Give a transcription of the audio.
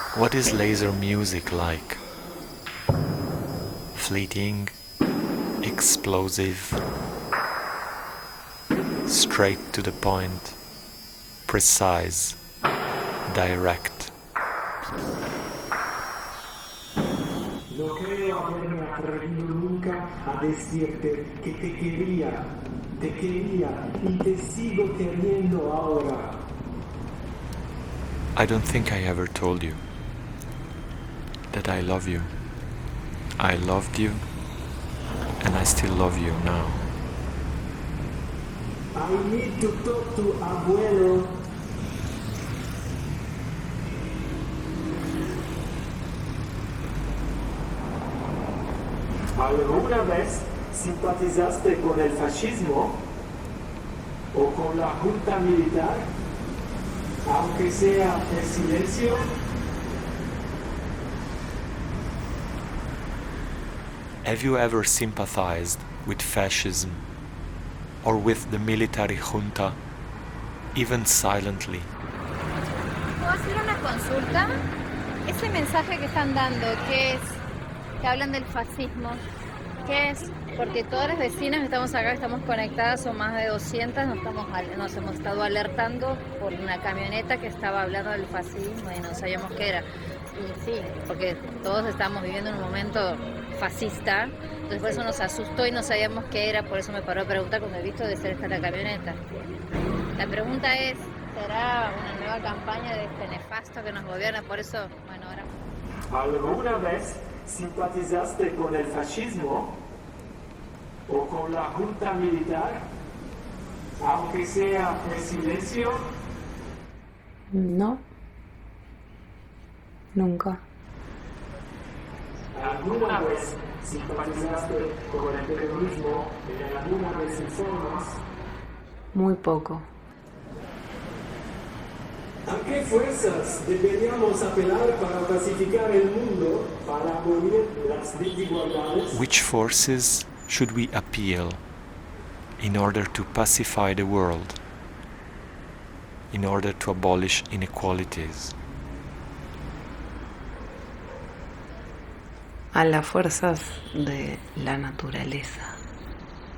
What is laser music like? Fleeting, explosive, straight to the point, precise, direct. No creo haberme atrevido nunca a decirte que te quería y te sigo queriendo ahora. I don't think I ever told you that I love you. I loved you, and I still love you now. I need to talk to abuelo. ¿Alguna vez simpatizaste con el fascismo o con la junta militar, aunque sea en silencio? Have you ever sympathized with fascism or with the military junta, even silently? ¿Puedo hacer una consulta? Ese mensaje que están dando, ¿qué es? Que hablan del fascismo, ¿qué es? Porque todas las vecinas que estamos acá, que estamos conectadas, son más de 200, nos hemos estado alertando por una camioneta que estaba hablando del fascismo y no sabíamos qué era. Y sí, porque todos estamos viviendo en un momento fascista, entonces por eso nos asustó y no sabíamos qué era, por eso me paró a preguntar cuando he visto de cerca la camioneta. La pregunta es, ¿será una nueva campaña de este nefasto que nos gobierna? Por eso, bueno, ahora... ¿Alguna vez simpatizaste con el fascismo o con la junta militar, aunque sea en silencio? No, nunca. ¿Alguna vez simpatizaste con el terrorismo en alguna de sus formas? Muy poco. ¿A qué fuerzas deberíamos apelar para pacificar el mundo, para abolir las desigualdades? Which forces should we appeal in order to pacify the world, in order to abolish inequalities? A las fuerzas de la naturaleza.